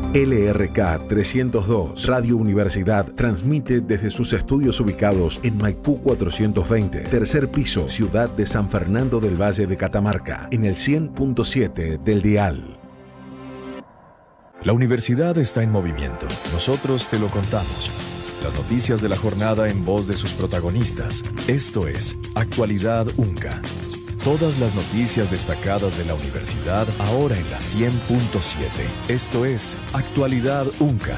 LRK 302, Radio Universidad, transmite desde sus estudios ubicados en Maipú 420, tercer piso, Ciudad de San Fernando del Valle de Catamarca, en el 100.7 del dial. La universidad está en movimiento. Nosotros te lo contamos. Las noticias de la jornada en voz de sus protagonistas. Esto es Actualidad UNCA. Todas las noticias destacadas de la universidad ahora en la 100.7. Esto es Actualidad UNCA.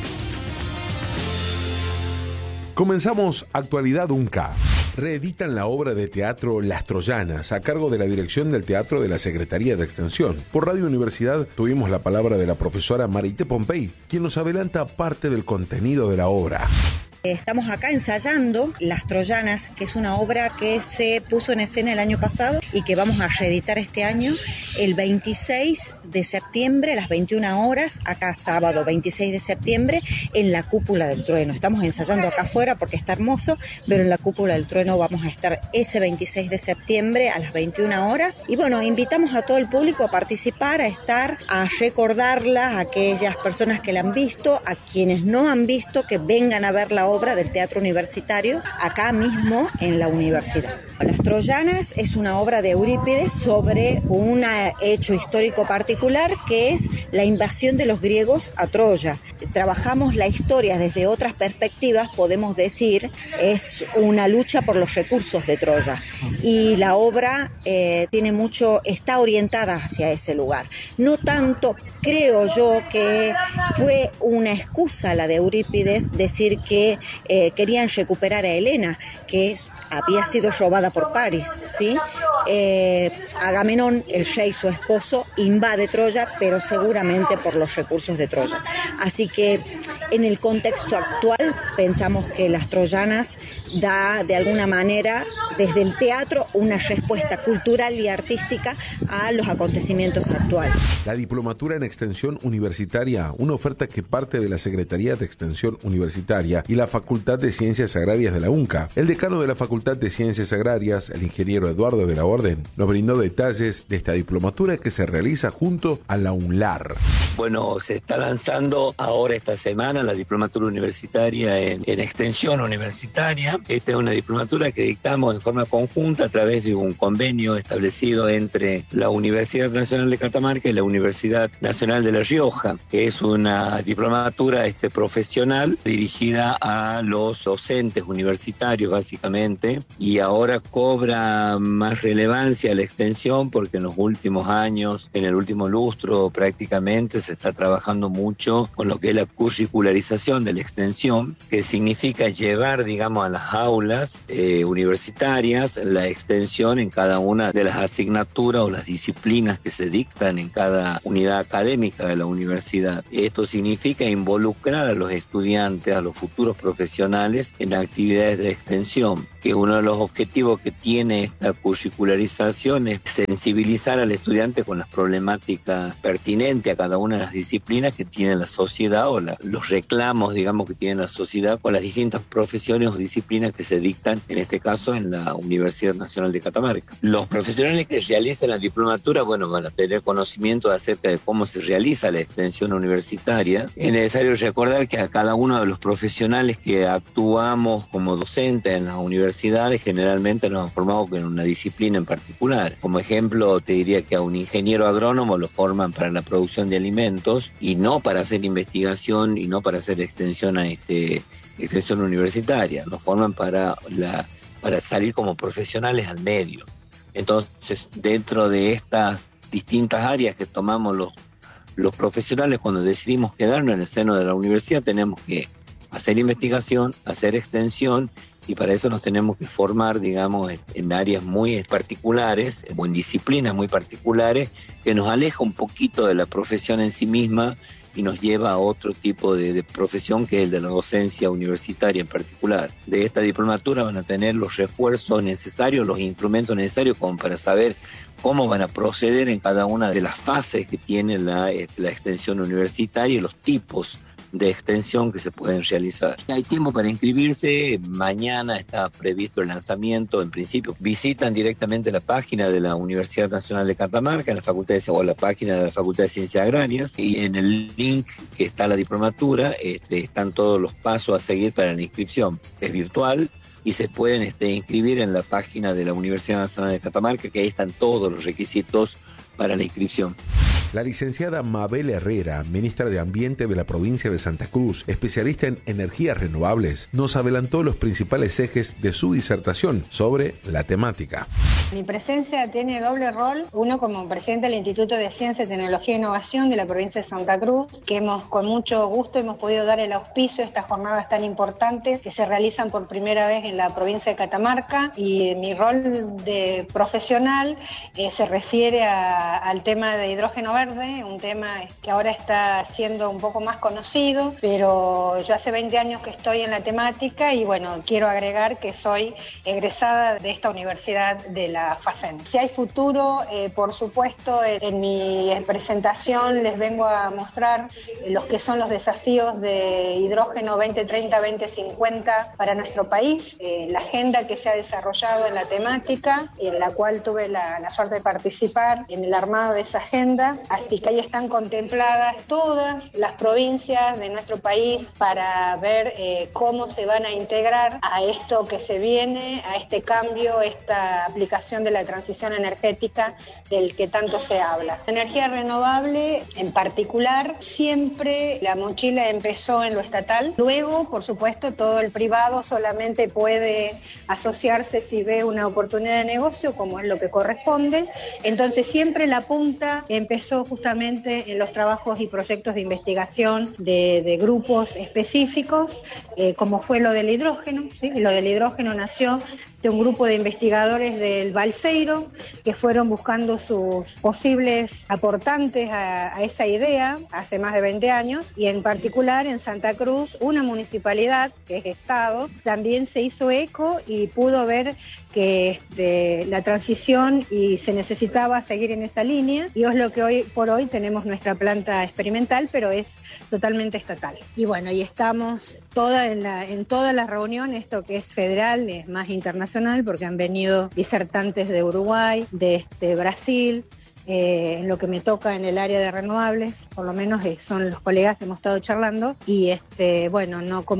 Comenzamos Actualidad UNCA. Reeditan la obra de teatro Las Troyanas a cargo de la dirección del teatro de la Secretaría de Extensión. Por Radio Universidad tuvimos la palabra de la profesora Marité Pompey, quien nos adelanta parte del contenido de la obra. Estamos acá ensayando Las Troyanas, que es una obra que se puso en escena el año pasado y que vamos a reeditar este año el 26 de septiembre a las 21 horas, acá sábado 26 de septiembre, en la Cúpula del Trueno. Estamos ensayando acá afuera porque está hermoso, pero en la Cúpula del Trueno vamos a estar ese 26 de septiembre a las 21 horas. Y bueno, invitamos a todo el público a participar, a estar, a recordarla, a aquellas personas que la han visto, a quienes no han visto, que vengan a ver la obra del teatro universitario acá mismo en la universidad. Las Troyanas es una obra de Eurípides sobre un hecho histórico particular que es la invasión de los griegos a Troya. Trabajamos la historia desde otras perspectivas, podemos decir, es una lucha por los recursos de Troya y la obra está orientada hacia ese lugar. No tanto, creo yo, que fue una excusa la de Eurípides decir que querían recuperar a Helena, que había sido robada por París, ¿sí? Agamenón, el rey, su esposo, invade Troya, pero seguramente por los recursos de Troya. Así que en el contexto actual pensamos que Las Troyanas da de alguna manera desde el teatro una respuesta cultural y artística a los acontecimientos actuales. La diplomatura en extensión universitaria, una oferta que parte de la Secretaría de Extensión Universitaria y la Facultad de Ciencias Agrarias de la UNCA. El decano de la Facultad de Ciencias Agrarias, el ingeniero Eduardo de la Orden, nos brindó detalles de esta diplomatura que se realiza junto a la UNLAR. Bueno, se está lanzando ahora esta semana la diplomatura universitaria en extensión universitaria. Esta es una diplomatura que dictamos en forma conjunta a través de un convenio establecido entre la Universidad Nacional de Catamarca y la Universidad Nacional de La Rioja, que es una diplomatura profesional dirigida a los docentes universitarios básicamente, y ahora cobra más relevancia la extensión porque en los últimos años, en el último lustro prácticamente, se está trabajando mucho con lo que es la curricularización de la extensión, que significa llevar, digamos, a las aulas universitarias la extensión en cada una de las asignaturas o las disciplinas que se dictan en cada unidad académica de la universidad. Esto significa involucrar a los estudiantes, a los futuros profesionales en actividades de extensión, que uno de los objetivos que tiene esta curricularización es sensibilizar al estudiante con las problemáticas pertinentes a cada una de las disciplinas que tiene la sociedad o los reclamos, digamos, que tiene la sociedad con las distintas profesiones o disciplinas que se dictan, en este caso, en la Universidad Nacional de Catamarca. Los profesionales que realizan la diplomatura, bueno, van a tener conocimiento acerca de cómo se realiza la extensión universitaria. Es necesario recordar que a cada uno de los profesionales que actuamos como docentes en las universidades generalmente nos han formado en una disciplina en particular. Como ejemplo, te diría que a un ingeniero agrónomo lo forman para la producción de alimentos y no para hacer investigación y no para hacer extensión extensión universitaria. Nos forman para salir como profesionales al medio. Entonces, dentro de estas distintas áreas que tomamos los profesionales, cuando decidimos quedarnos en el seno de la universidad, tenemos que hacer investigación, hacer extensión, y para eso nos tenemos que formar, digamos, en áreas muy particulares o en disciplinas muy particulares, que nos aleja un poquito de la profesión en sí misma y nos lleva a otro tipo de profesión, que es el de la docencia universitaria en particular. De esta diplomatura van a tener los refuerzos necesarios, los instrumentos necesarios como para saber cómo van a proceder en cada una de las fases que tiene la extensión universitaria y los tipos de extensión que se pueden realizar. Hay tiempo para inscribirse, mañana está previsto el lanzamiento, en principio visitan directamente la página de la Universidad Nacional de Catamarca, en la Facultad o la página de la Facultad de Ciencias Agrarias, y en el link que está la diplomatura están todos los pasos a seguir para la inscripción. Es virtual y se pueden inscribir en la página de la Universidad Nacional de Catamarca, que ahí están todos los requisitos para la inscripción. La licenciada Mabel Herrera, ministra de Ambiente de la provincia de Santa Cruz, especialista en energías renovables, nos adelantó los principales ejes de su disertación sobre la temática. Mi presencia tiene doble rol, uno como presidente del Instituto de Ciencia, Tecnología e Innovación de la provincia de Santa Cruz, que con mucho gusto hemos podido dar el auspicio a estas jornadas tan importantes que se realizan por primera vez en la provincia de Catamarca, y mi rol de profesional se refiere al tema de hidrógeno verde, un tema que ahora está siendo un poco más conocido, pero yo hace 20 años que estoy en la temática y bueno, quiero agregar que soy egresada de esta universidad de la FACEN. Si hay futuro, por supuesto, en mi presentación les vengo a mostrar los que son los desafíos de hidrógeno 2030-2050 para nuestro país, la agenda que se ha desarrollado en la temática, en la cual tuve la suerte de participar en el armado de esa agenda. Así que ahí están contempladas todas las provincias de nuestro país para ver cómo se van a integrar a esto que se viene, a este cambio, esta aplicación de la transición energética del que tanto se habla. Energía renovable, en particular, siempre la mochila empezó en lo estatal. Luego, por supuesto, todo el privado solamente puede asociarse si ve una oportunidad de negocio, como es lo que corresponde. Entonces, siempre la punta empezó justamente en los trabajos y proyectos de investigación de grupos específicos, como fue lo del hidrógeno, ¿sí? Lo del hidrógeno nació de un grupo de investigadores del Balseiro que fueron buscando sus posibles aportantes a esa idea hace más de 20 años, y en particular en Santa Cruz, una municipalidad que es Estado, también se hizo eco y pudo ver que la transición y se necesitaba seguir en esa línea, y es lo que hoy por hoy tenemos nuestra planta experimental, pero es totalmente estatal. Y bueno, y estamos en todas las reuniones, esto que es federal, es más internacional, porque han venido disertantes de Uruguay, de Brasil, en lo que me toca en el área de renovables, por lo menos son los colegas que hemos estado charlando, y bueno,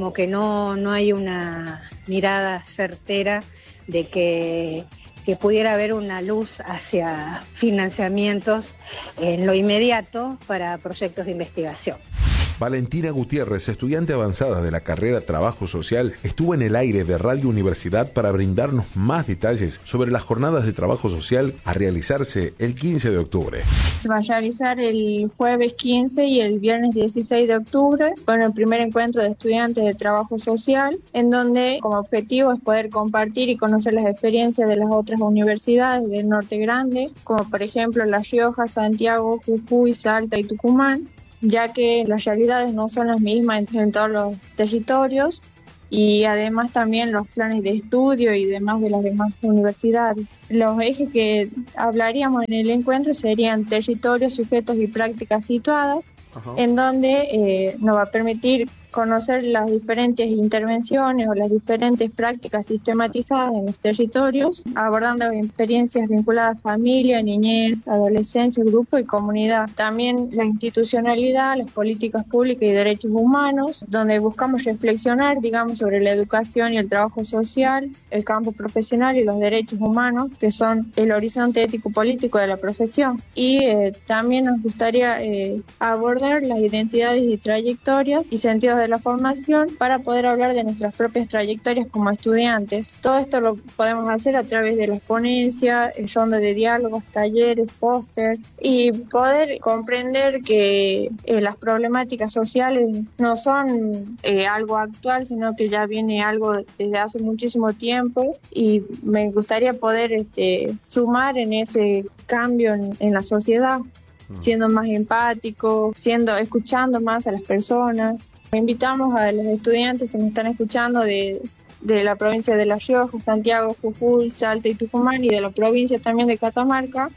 no hay una mirada certera de que pudiera haber una luz hacia financiamientos en lo inmediato para proyectos de investigación. Valentina Gutiérrez, estudiante avanzada de la carrera Trabajo Social, estuvo en el aire de Radio Universidad para brindarnos más detalles sobre las jornadas de trabajo social a realizarse el 15 de octubre. Se va a realizar el jueves 15 y el viernes 16 de octubre con el primer encuentro de estudiantes de trabajo social, en donde como objetivo es poder compartir y conocer las experiencias de las otras universidades del Norte Grande, como por ejemplo La Rioja, Santiago, Jujuy, Salta y Tucumán, ya que las realidades no son las mismas en todos los territorios, y además también los planes de estudio y demás de las demás universidades. Los ejes que hablaríamos en el encuentro serían territorios, sujetos y prácticas situadas, en donde nos va a permitir conocer las diferentes intervenciones o las diferentes prácticas sistematizadas en los territorios, abordando experiencias vinculadas a familia, niñez, adolescencia, grupo y comunidad. También la institucionalidad, las políticas públicas y derechos humanos, donde buscamos reflexionar, sobre la educación y el trabajo social, el campo profesional y los derechos humanos, que son el horizonte ético-político de la profesión. Y también nos gustaría abordar las identidades y trayectorias y sentidos de la formación para poder hablar de nuestras propias trayectorias como estudiantes. Todo esto lo podemos hacer a través de las ponencias, rondas de diálogos, talleres, póster, y poder comprender que las problemáticas sociales no son algo actual, sino que ya viene algo desde hace muchísimo tiempo, y me gustaría poder sumar en ese cambio en la sociedad, siendo más empático, escuchando más a las personas. Invitamos a los estudiantes que nos están escuchando de la provincia de La Rioja, Santiago, Jujuy, Salta y Tucumán, y de la provincia también de Catamarca,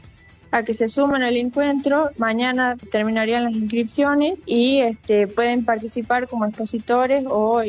a que se sumen al encuentro. Mañana terminarían las inscripciones y pueden participar como expositores o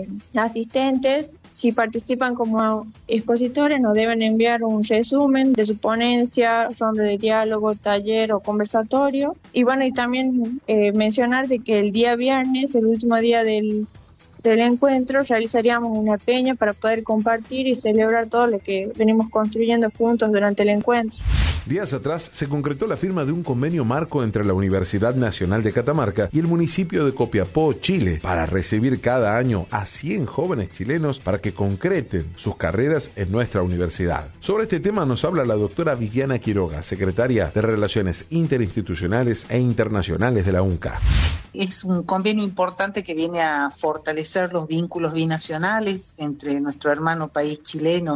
asistentes. Si participan como expositores, nos deben enviar un resumen de su ponencia, ronda de diálogo, taller o conversatorio. Y bueno, y también mencionar de que el día viernes, el último día del encuentro, realizaríamos una peña para poder compartir y celebrar todo lo que venimos construyendo juntos durante el encuentro. Días atrás se concretó la firma de un convenio marco entre la Universidad Nacional de Catamarca y el municipio de Copiapó, Chile, para recibir cada año a 100 jóvenes chilenos para que concreten sus carreras en nuestra universidad. Sobre este tema nos habla la doctora Viviana Quiroga, secretaria de Relaciones Interinstitucionales e Internacionales de la UNCA. Es un convenio importante que viene a fortalecer los vínculos binacionales entre nuestro hermano país chileno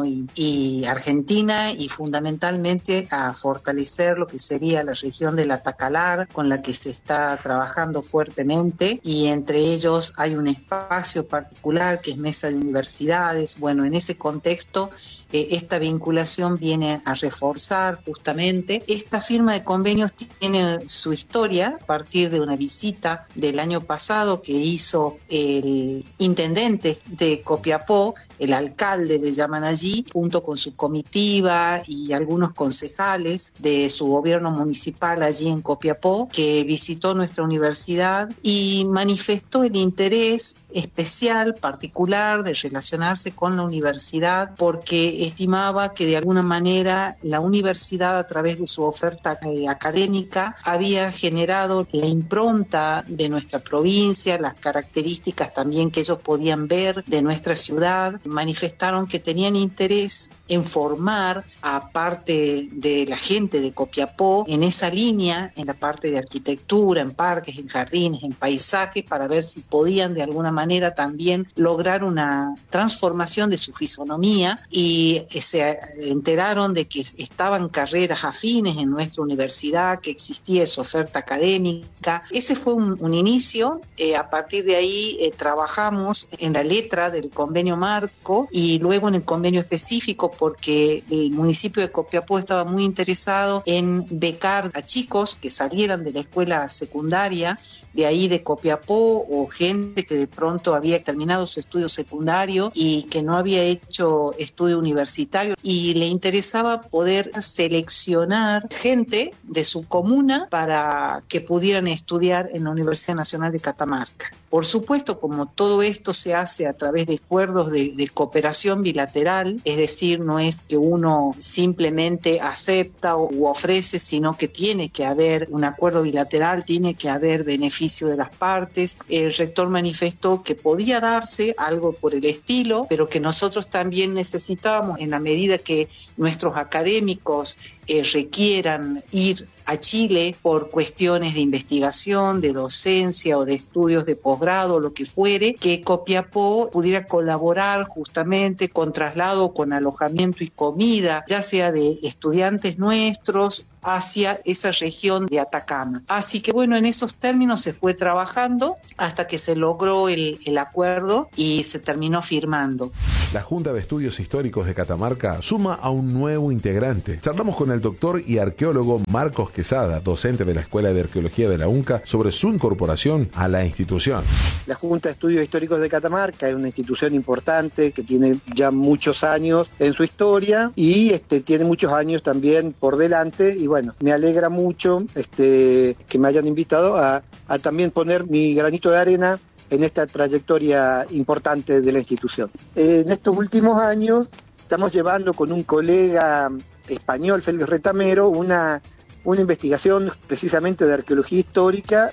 y Argentina, y fundamentalmente a fortalecer lo que sería la región del Atacalar, con la que se está trabajando fuertemente, y entre ellos hay un espacio particular que es Mesa de Universidades. Bueno, en ese contexto esta vinculación viene a reforzar justamente. Esta firma de convenios tiene su historia a partir de una visita del año pasado que hizo el intendente de Copiapó, el alcalde le llaman allí, junto con su comitiva y algunos concejales de su gobierno municipal allí en Copiapó, que visitó nuestra universidad y manifestó el interés especial, particular, de relacionarse con la universidad, porque estimaba que de alguna manera la universidad, a través de su oferta académica, había generado la impronta de nuestra provincia, las características también que ellos podían ver de nuestra ciudad. Manifestaron que tenían interés en formar a parte de la gente de Copiapó en esa línea, en la parte de arquitectura, en parques, en jardines, en paisajes, para ver si podían de alguna manera también lograr una transformación de su fisonomía, y se enteraron de que estaban carreras afines en nuestra universidad, que existía esa oferta académica. Ese fue un inicio. A partir de ahí trabajamos en la letra del convenio marco y luego en el convenio específico, porque el municipio de Copiapó estaba muy interesado en becar a chicos que salieran de la escuela secundaria de ahí de Copiapó, o gente que de pronto había terminado su estudio secundario y que no había hecho estudio universitario, y le interesaba poder seleccionar gente de su comuna para que pudieran estudiar en la Universidad Nacional de Catamarca. Por supuesto, como todo esto se hace a través de acuerdos de cooperación bilateral, es decir, no es que uno simplemente acepta u ofrece, sino que tiene que haber un acuerdo bilateral, tiene que haber beneficio de las partes. El rector manifestó que podía darse algo por el estilo, pero que nosotros también necesitábamos, en la medida que nuestros académicos requieran ir a Chile por cuestiones de investigación, de docencia o de estudios de posgrado, lo que fuere, que Copiapó pudiera colaborar justamente con traslado, con alojamiento y comida, ya sea de estudiantes nuestros hacia esa región de Atacama. Así que bueno, en esos términos se fue trabajando hasta que se logró el acuerdo y se terminó firmando. La Junta de Estudios Históricos de Catamarca suma a un nuevo integrante. Charlamos con el doctor y arqueólogo Marcos Quesada, docente de la Escuela de Arqueología de la UNCA, sobre su incorporación a la institución. La Junta de Estudios Históricos de Catamarca es una institución importante que tiene ya muchos años en su historia y tiene muchos años también por delante, y bueno, me alegra mucho que me hayan invitado a también poner mi granito de arena en esta trayectoria importante de la institución. En estos últimos años estamos llevando con un colega español, Félix Retamero, una investigación precisamente de arqueología histórica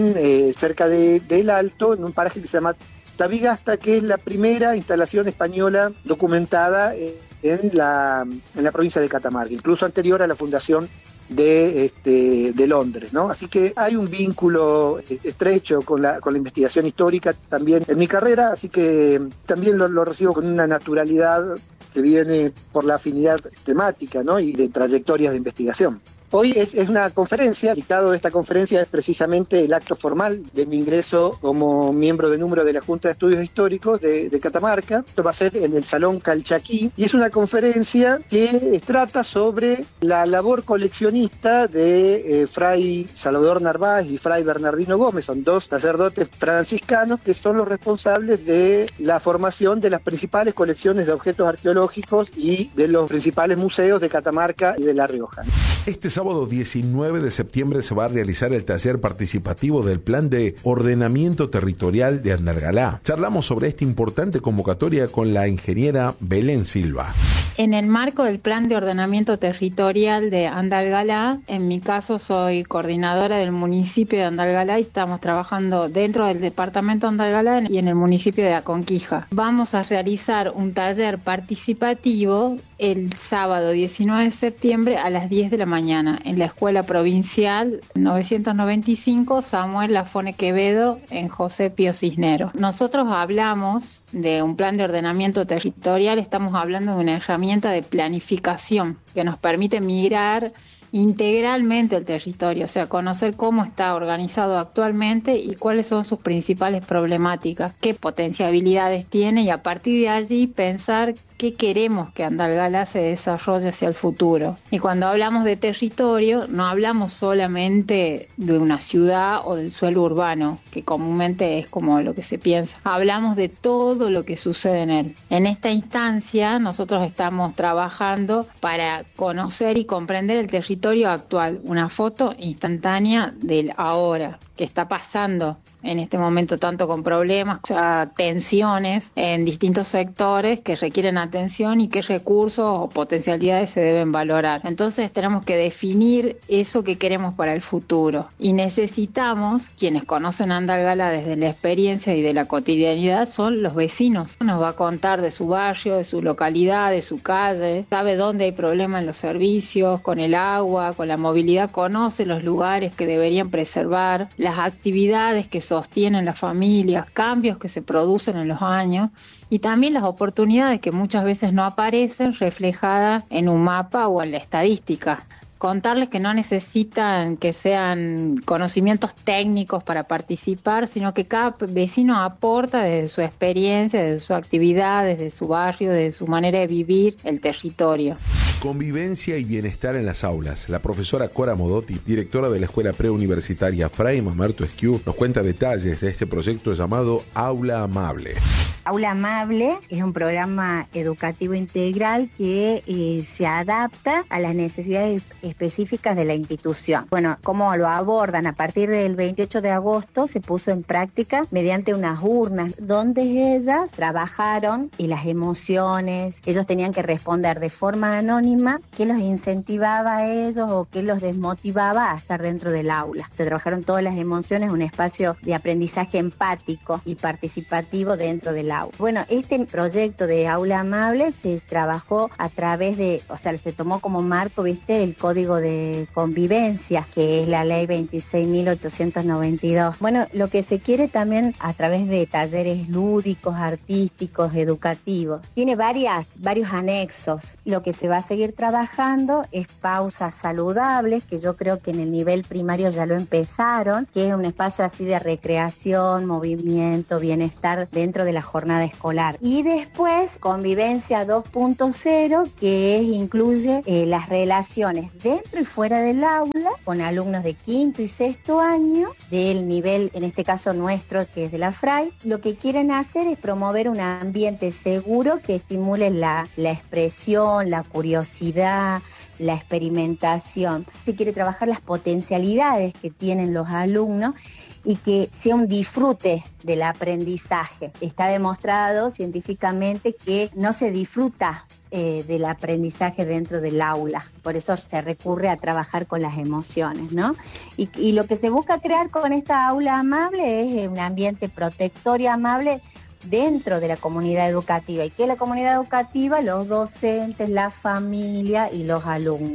cerca del Alto, en un paraje que se llama Tabigasta, que es la primera instalación española documentada en la provincia de Catamarca, incluso anterior a la fundación de Londres, ¿no? Así que hay un vínculo estrecho con la investigación histórica también en mi carrera, así que también lo recibo con una naturalidad que viene por la afinidad temática, ¿no? Y de trayectorias de investigación. Hoy es una conferencia. El dictado de esta conferencia es precisamente el acto formal de mi ingreso como miembro de número de la Junta de Estudios Históricos de Catamarca. Esto va a ser en el Salón Calchaquí y es una conferencia que trata sobre la labor coleccionista de Fray Salvador Narváez y Fray Bernardino Gómez. Son dos sacerdotes franciscanos que son los responsables de la formación de las principales colecciones de objetos arqueológicos y de los principales museos de Catamarca y de La Rioja. Este sábado 19 de septiembre se va a realizar el taller participativo del Plan de Ordenamiento Territorial de Andalgalá. Charlamos sobre esta importante convocatoria con la ingeniera Belén Silva. En el marco del Plan de Ordenamiento Territorial de Andalgalá, en mi caso soy coordinadora del municipio de Andalgalá y estamos trabajando dentro del departamento de Andalgalá y en el municipio de Aconquija. Vamos a realizar un taller participativo el sábado 19 de septiembre a las 10 de la mañana en la Escuela Provincial 995 Samuel Lafone Quevedo en José Pío Cisneros. Nosotros hablamos de un plan de ordenamiento territorial, estamos hablando de una herramienta de planificación que nos permite mirar integralmente el territorio, o sea, conocer cómo está organizado actualmente y cuáles son sus principales problemáticas, qué potencialidades tiene y a partir de allí pensar qué queremos que Andalgalá se desarrolle hacia el futuro. Y cuando hablamos de territorio, no hablamos solamente de una ciudad o del suelo urbano, que comúnmente es como lo que se piensa. Hablamos de todo lo que sucede en él. En esta instancia, nosotros estamos trabajando para conocer y comprender el territorio actual, una foto instantánea del ahora, que está pasando en este momento tanto con problemas, o sea, tensiones en distintos sectores que requieren atención y qué recursos o potencialidades se deben valorar. Entonces tenemos que definir eso que queremos para el futuro y necesitamos, quienes conocen Andalgalá desde la experiencia y de la cotidianidad, son los vecinos. Nos va a contar de su barrio, de su localidad, de su calle, sabe dónde hay problemas en los servicios, con el agua, con la movilidad, conoce los lugares que deberían preservar, las actividades que sostienen las familias, cambios que se producen en los años y también las oportunidades que muchas veces no aparecen reflejadas en un mapa o en la estadística. Contarles que no necesitan que sean conocimientos técnicos para participar, sino que cada vecino aporta desde su experiencia, desde su actividad, desde su barrio, desde su manera de vivir el territorio. Convivencia y bienestar en las aulas. La profesora Cora Modotti, directora de la Escuela Preuniversitaria Fray Mamerto Esquiú, nos cuenta detalles de este proyecto llamado Aula Amable. Aula Amable es un programa educativo integral que se adapta a las necesidades específicas de la institución. Bueno, ¿cómo lo abordan? A partir del 28 de agosto se puso en práctica mediante unas urnas donde ellas trabajaron y las emociones, ellos tenían que responder de forma anónima qué los incentivaba a ellos o qué los desmotivaba a estar dentro del aula. Se trabajaron todas las emociones, un espacio de aprendizaje empático y participativo dentro del aula. Bueno, este proyecto de Aula Amable se trabajó a través de, o sea, se tomó como marco, ¿viste?, el Código de Convivencia, que es la Ley 26.892. Bueno, lo que se quiere también a través de talleres lúdicos, artísticos, educativos. Tiene varios anexos. Lo que se va a seguir trabajando es pausas saludables, que yo creo que en el nivel primario ya lo empezaron, que es un espacio así de recreación, movimiento, bienestar dentro de la jornada escolar. Y después, Convivencia 2.0, que incluye las relaciones dentro y fuera del aula, con alumnos de quinto y sexto año, del nivel, en este caso nuestro, que es de la FRAI. Lo que quieren hacer es promover un ambiente seguro que estimule la expresión, la curiosidad, la experimentación. Se quiere trabajar las potencialidades que tienen los alumnos y que sea un disfrute del aprendizaje. Está demostrado científicamente que no se disfruta del aprendizaje dentro del aula. Por eso se recurre a trabajar con las emociones, ¿no? Y lo que se busca crear con esta aula amable es un ambiente protector y amable dentro de la comunidad educativa. ¿Y qué es la comunidad educativa? Los docentes, la familia y los alumnos.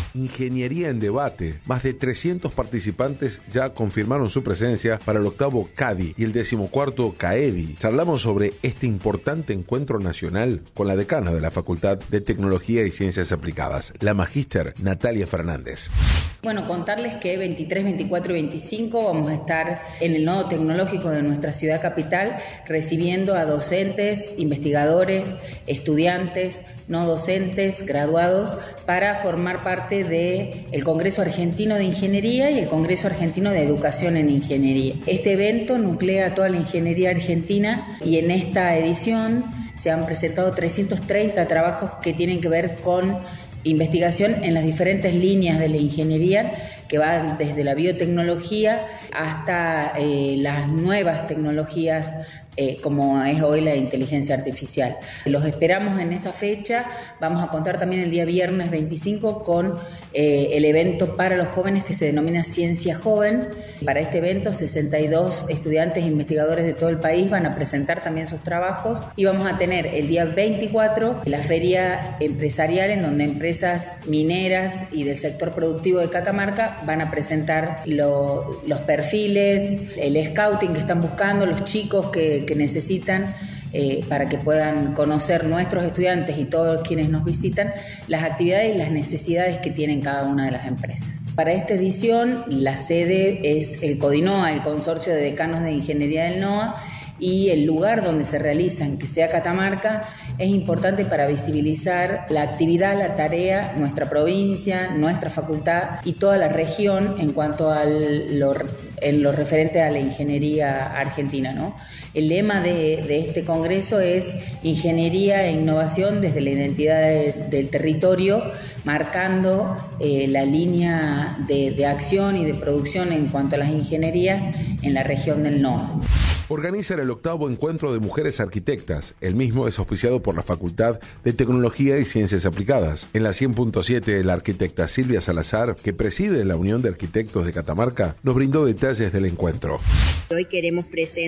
Ingeniería en debate. Más de 300 participantes ya confirmaron su presencia para el 8º CADI y el 14º CAEDI. Charlamos sobre este importante encuentro nacional con la decana de la Facultad de Tecnología y Ciencias Aplicadas, la magíster Natalia Fernández. Bueno, contarles que 23, 24 y 25 vamos a estar en el nodo tecnológico de nuestra ciudad capital recibiendo a docentes, investigadores, estudiantes, no docentes, graduados, para formar parte del Congreso Argentino de Ingeniería y el Congreso Argentino de Educación en Ingeniería. Este evento nuclea toda la ingeniería argentina y en esta edición se han presentado 330 trabajos que tienen que ver con investigación en las diferentes líneas de la ingeniería, que van desde la biotecnología hasta las nuevas tecnologías como es hoy la inteligencia artificial. Los esperamos en esa fecha. Vamos a contar también el día viernes 25 con el evento para los jóvenes que se denomina Ciencia Joven. Para este evento 62 estudiantes e investigadores de todo el país van a presentar también sus trabajos y vamos a tener el día 24 la feria empresarial en donde empresas mineras y del sector productivo de Catamarca van a presentar los perfiles, el scouting que están buscando, los chicos que necesitan para que puedan conocer nuestros estudiantes y todos quienes nos visitan las actividades y las necesidades que tienen cada una de las empresas. Para esta edición la sede es el CODINOA, el Consorcio de Decanos de Ingeniería del NOA, y el lugar donde se realizan, que sea Catamarca, es importante para visibilizar la actividad, la tarea, nuestra provincia, nuestra facultad y toda la región en cuanto en lo referente a la ingeniería argentina, ¿no? El lema de este congreso es Ingeniería e Innovación desde la identidad del territorio, marcando la línea de acción y de producción en cuanto a las ingenierías en la región del NOA. Organizan el 8º Encuentro de Mujeres Arquitectas. El mismo es auspiciado por la Facultad de Tecnología y Ciencias Aplicadas. En la 100.7, la arquitecta Silvia Salazar, que preside la Unión de Arquitectos de Catamarca, nos brindó detalles del encuentro. Hoy queremos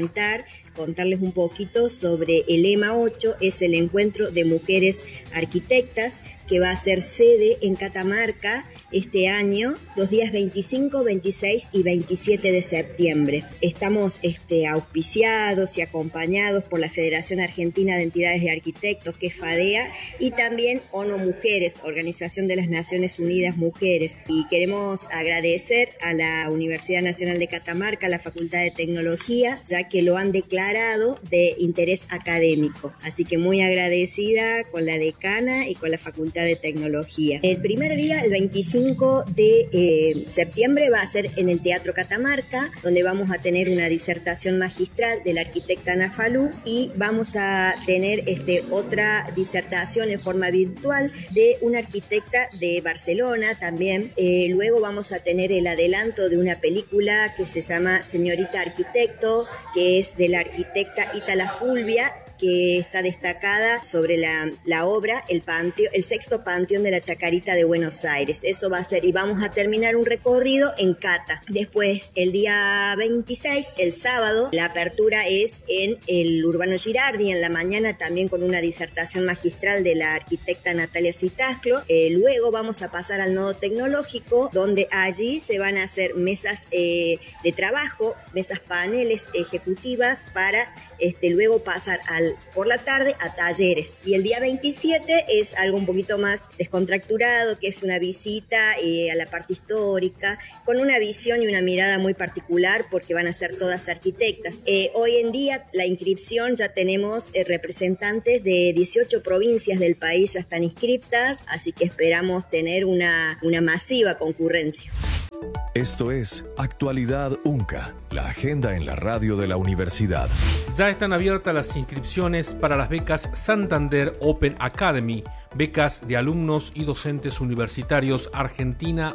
contarles un poquito sobre el EMA 8, es el Encuentro de Mujeres Arquitectas, que va a ser sede en Catamarca este año, los días 25, 26 y 27 de septiembre. Estamos auspiciados y acompañados por la Federación Argentina de Entidades de Arquitectos, que es FADEA, y también ONU Mujeres, Organización de las Naciones Unidas Mujeres. Y queremos agradecer a la Universidad Nacional de Catamarca, a la Facultad de Tecnología, ya que lo han declarado de interés académico. Así que muy agradecida con la decana y con la Facultad de Tecnología. El primer día, el 25 de septiembre, va a ser en el Teatro Catamarca, donde vamos a tener una disertación magistral de la arquitecta Ana Falú y vamos a tener otra disertación en forma virtual de una arquitecta de Barcelona también. Luego vamos a tener el adelanto de una película que se llama Señorita Arquitecto, que es de la arquitecta Ítala Fulvia, que está destacada sobre la obra el sexto panteón de la Chacarita de Buenos Aires. Eso va a ser, y vamos a terminar un recorrido en Cata. Después, el día 26, el sábado, la apertura es en el Urbano Girardi, en la mañana también con una disertación magistral de la arquitecta Natalia Citasclo. Luego vamos a pasar al nodo tecnológico, donde allí se van a hacer mesas de trabajo, mesas paneles ejecutivas para luego pasar por la tarde a talleres. Y el día 27 es algo un poquito más descontracturado, que es una visita a la parte histórica, con una visión y una mirada muy particular, porque van a ser todas arquitectas. Hoy en día la inscripción, ya tenemos representantes de 18 provincias del país, ya están inscriptas, así que esperamos tener una masiva concurrencia. Esto es Actualidad UNCA, la agenda en la radio de la universidad. Ya están abiertas las inscripciones para las becas Santander Open Academy, becas de alumnos y docentes universitarios Argentina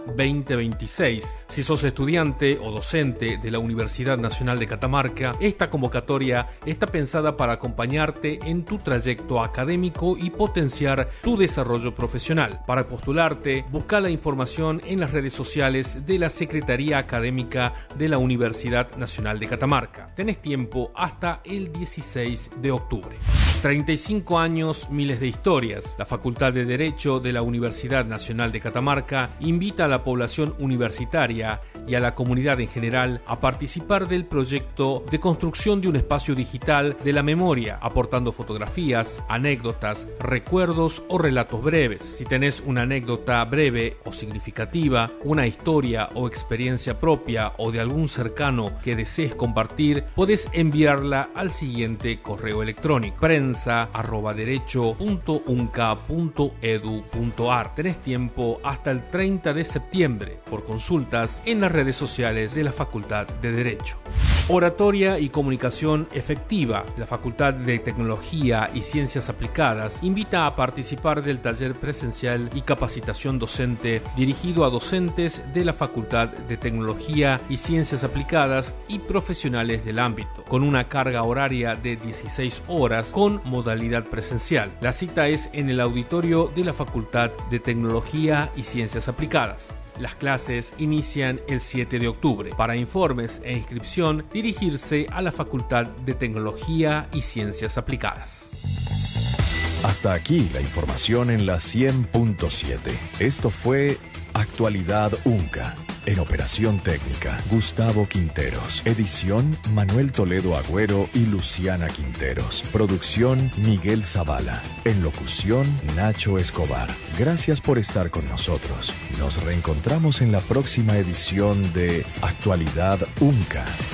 2026. Si sos estudiante o docente de la Universidad Nacional de Catamarca, esta convocatoria está pensada para acompañarte en tu trayecto académico y potenciar tu desarrollo profesional. Para postularte, busca la información en las redes sociales de la Secretaría Académica de la Universidad Nacional de Catamarca. Tenés tiempo hasta el 16 de octubre. 35 años, miles de historias. La Facultad de Derecho de la Universidad Nacional de Catamarca invita a la población universitaria y a la comunidad en general a participar del proyecto de construcción de un espacio digital de la memoria, aportando fotografías, anécdotas, recuerdos o relatos breves. Si tenés una anécdota breve o significativa, una historia o experiencia propia o de algún cercano que desees compartir, podés enviarla al siguiente correo electrónico: prensa@derecho.unca.edu.ar. Tenés tiempo hasta el 30 de septiembre por consultas en las redes sociales de la Facultad de Derecho. Oratoria y comunicación efectiva. La Facultad de Tecnología y Ciencias Aplicadas invita a participar del taller presencial y capacitación docente dirigido a docentes de la Facultad de Tecnología y Ciencias Aplicadas y profesionales del ámbito, con una carga horaria de 16 horas con modalidad presencial. La cita es en el auditorio de la Facultad de Tecnología y Ciencias Aplicadas. Las clases inician el 7 de octubre. Para informes e inscripción, dirigirse a la Facultad de Tecnología y Ciencias Aplicadas. Hasta aquí la información en la 100.7. Esto fue Actualidad UNCA. En operación técnica, Gustavo Quinteros. Edición, Manuel Toledo Agüero y Luciana Quinteros. Producción, Miguel Zavala. En locución, Nacho Escobar. Gracias por estar con nosotros. Nos reencontramos en la próxima edición de Actualidad UNCA.